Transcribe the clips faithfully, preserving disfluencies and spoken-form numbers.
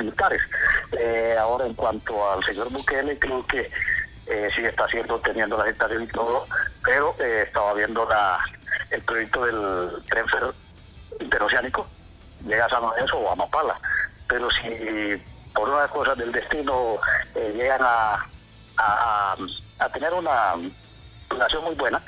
militares. Eh, ahora, en cuanto al señor Bukele, creo que eh, sí está haciendo, teniendo la gestación y todo, pero eh, estaba viendo la, el proyecto del tren interoceánico, llega a San Lorenzo o a Mapala, pero si por una de las cosas del destino eh, llegan a, a, a tener una relación muy buena,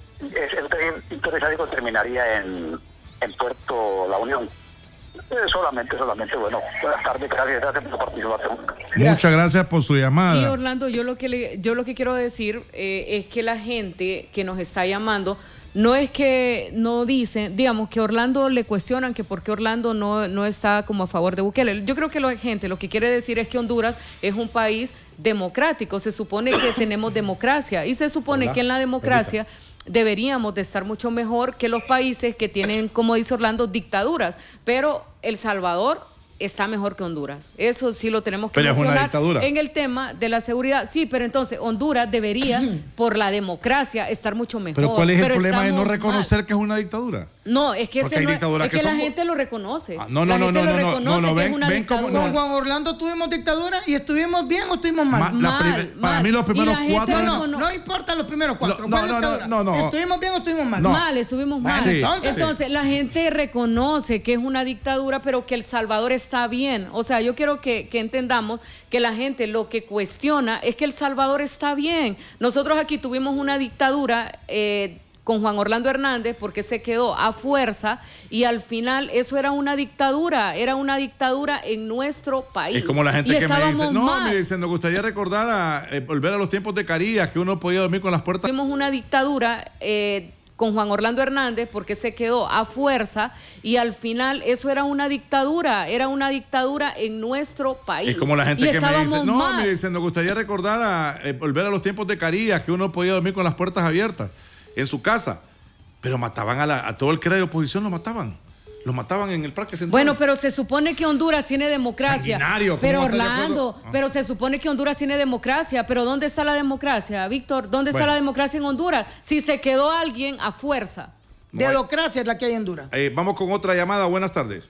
el tren interoceánico terminaría en, en Puerto La Unión. Eh, solamente, solamente, bueno, buenas tardes, gracias, gracias por la participación. Muchas gracias por su llamada. Y Orlando, yo lo que le, yo lo que quiero decir eh, es que la gente que nos está llamando no es que no dicen, digamos, que Orlando le cuestionan que por qué Orlando no, no está como a favor de Bukele. Yo creo que la gente lo que quiere decir es que Honduras es un país democrático, se supone que tenemos democracia y se supone Hola. que en la democracia deberíamos de estar mucho mejor que los países que tienen, como dice Orlando, dictaduras, pero El Salvador está mejor que Honduras. Eso sí lo tenemos que pero mencionar es una dictadura. En el tema de la seguridad. Sí, pero entonces Honduras debería, por la democracia, estar mucho mejor. Pero ¿cuál es el pero problema de no reconocer mal. que es una dictadura? No, es que, ese no es, es que, que la son... gente lo reconoce. Ah, no, no, la no, gente no, lo no, reconoce no, no, que ven, es una ven dictadura. cómo, Con Juan Orlando tuvimos dictadura y estuvimos bien o estuvimos mal. Ma, la mal, Para mal. mí los primeros cuatro... No, no, no importa los primeros cuatro. No, no, no, no, no. ¿Estuvimos bien o estuvimos mal? No. Mal, estuvimos mal. Bueno, sí, entonces, entonces sí. la gente reconoce que es una dictadura, pero que El Salvador está bien. O sea, yo quiero que, que entendamos que la gente lo que cuestiona es que El Salvador está bien. Nosotros aquí tuvimos una dictadura eh, con Juan Orlando Hernández porque se quedó a fuerza y al final eso era una dictadura, era una dictadura en nuestro país. Es como la gente y que me dice, no, mal. mire, dice, nos gustaría recordar a eh, volver a los tiempos de Carías, que uno podía dormir con las puertas. Tuvimos una dictadura eh, con Juan Orlando Hernández porque se quedó a fuerza y al final eso era una dictadura, era una dictadura en nuestro país. Es como la gente y que me dice, no, mal. mire, dice, nos gustaría recordar a eh, volver a los tiempos de Carías, que uno podía dormir con las puertas abiertas en su casa, pero mataban a, la, a todo el que era de oposición, lo mataban. Lo mataban en el Parque Central. Bueno, pero se supone que Honduras tiene democracia. Sanguinario, pero ¿cómo está de Orlando, acuerdo? Ah. pero se supone que Honduras tiene democracia. Pero ¿dónde está la democracia, Víctor? ¿Dónde Bueno. está la democracia en Honduras? Si se quedó alguien a fuerza. No hay- Democracia es la que hay en Honduras. Eh, vamos con otra llamada. Buenas tardes.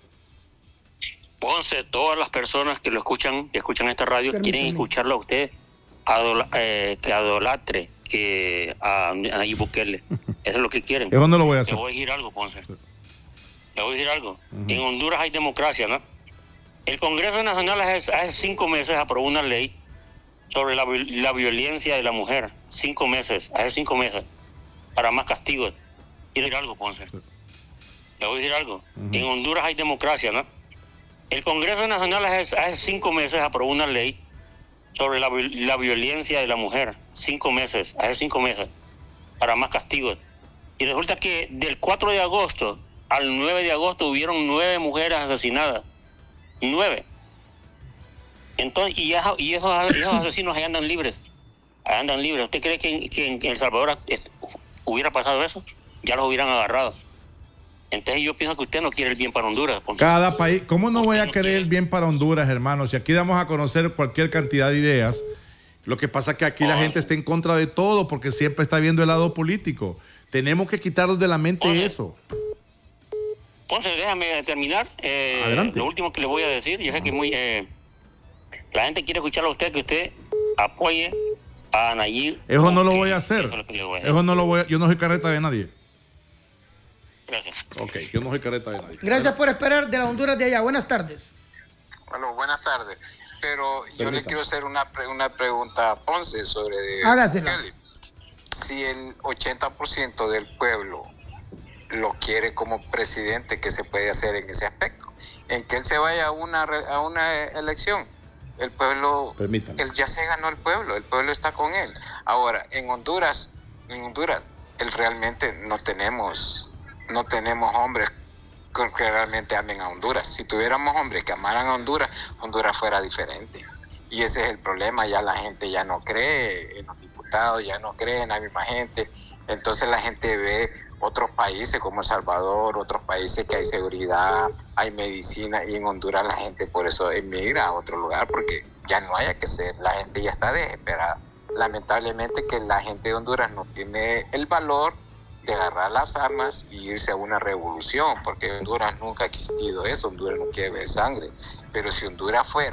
Ponce, todas las personas que lo escuchan, que escuchan esta radio, Permítame. quieren escucharlo a usted adola, eh, que adolatre que a, a Nayib Bukele. Eso es lo que quieren. Eso no lo voy a Le hacer. voy a decir algo, Ponce. Le voy a decir algo. Uh-huh. En Honduras hay democracia, ¿no? El Congreso Nacional hace, hace cinco meses aprobó una ley sobre la, la violencia de la mujer. Cinco meses, hace cinco meses. Para más castigos. Quiero decir algo, Ponce. Sí. Le voy a decir algo. Uh-huh. En Honduras hay democracia, ¿no? El Congreso Nacional hace, hace cinco meses aprobó una ley sobre la, la violencia de la mujer. Cinco meses, hace cinco meses. Para más castigos. Y resulta que del cuatro de agosto al nueve de agosto hubieron nueve mujeres asesinadas. Nueve. Entonces, y, ya, y esos, esos asesinos ahí andan libres. Ahí andan libres. ¿Usted cree que en, que en El Salvador es, hubiera pasado eso? Ya los hubieran agarrado. Entonces yo pienso que usted no quiere el bien para Honduras. Cada país, ¿cómo no voy a querer el bien para Honduras, hermano? Si aquí damos a conocer cualquier cantidad de ideas, lo que pasa es que aquí oh. la gente está en contra de todo porque siempre está viendo el lado político. Tenemos que quitarnos de la mente Ponce. eso. Ponce, déjame terminar. Eh, Adelante. Lo último que le voy a decir, yo sé que muy, eh, la gente quiere escuchar a usted, que usted apoye a Nayib. Eso no lo voy a hacer. Eso, es lo que le voy a eso no lo voy a, yo no soy careta de nadie. Gracias. Ok, yo no soy careta de nadie. Gracias por esperar de la Honduras de allá. Buenas tardes. Bueno, buenas tardes. Pero yo le quiero hacer una, pre- una pregunta a Ponce sobre... Hágasela. Bukele. Si el ochenta por ciento del pueblo lo quiere como presidente, ¿qué se puede hacer en ese aspecto? En que él se vaya a una, a una elección. El pueblo... Permítame. Él ya se ganó el pueblo, el pueblo está con él. Ahora, en Honduras, en Honduras, él realmente no tenemos... no tenemos hombres que realmente amen a Honduras. Si tuviéramos hombres que amaran a Honduras, Honduras fuera diferente. Y ese es el problema, ya la gente ya no cree en los diputados, ya no cree en la misma gente. Entonces la gente ve otros países como El Salvador, otros países que hay seguridad, hay medicina, y en Honduras la gente por eso emigra a otro lugar, porque ya no hay que ser, la gente ya está desesperada. Lamentablemente que la gente de Honduras no tiene el valor de agarrar las armas y irse a una revolución, porque en Honduras nunca ha existido eso, Honduras no quiere ver sangre, pero si Honduras fuera